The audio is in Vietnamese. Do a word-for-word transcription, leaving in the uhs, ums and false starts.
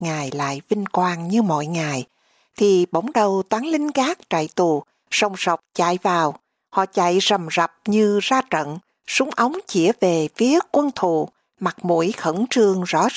Ngài lại vinh quang như mọi ngày, thì bỗng đầu toán lính gác trại tù, sòng sọc chạy vào. Họ chạy rầm rập như ra trận, súng ống chĩa về phía quân thù, mặt mũi khẩn trương rõ